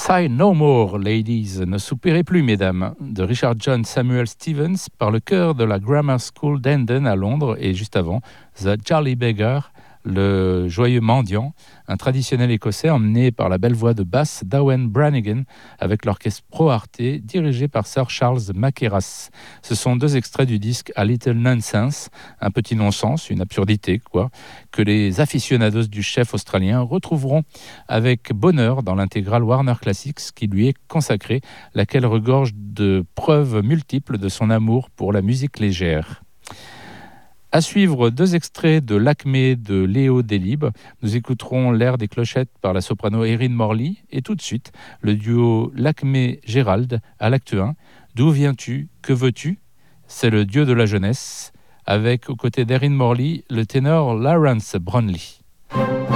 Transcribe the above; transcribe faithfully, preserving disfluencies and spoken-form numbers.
Sigh no more, ladies, ne soupirez plus, mesdames, de Richard John Samuel Stevens par le chœur de la Grammar School d'Hendon à Londres, et juste avant, The Jolly Beggar, le joyeux mendiant, un traditionnel écossais emmené par la belle voix de basse d'Owen Brannigan avec l'orchestre Pro Arte dirigé par Sir Charles Mackerras. Ce sont deux extraits du disque A Little Nonsense, un petit non-sens, une absurdité, quoi, que les aficionados du chef australien retrouveront avec bonheur dans l'intégrale Warner Classics qui lui est consacrée, laquelle regorge de preuves multiples de son amour pour la musique légère. À suivre, deux extraits de l'Acmé de Léo Delibes. Nous écouterons l'air des clochettes par la soprano Erin Morley et tout de suite, le duo L'Acmé-Gérald à l'acte un. D'où viens-tu? Que veux-tu? C'est le dieu de la jeunesse, avec aux côtés d'Erin Morley le ténor Lawrence Brownlee.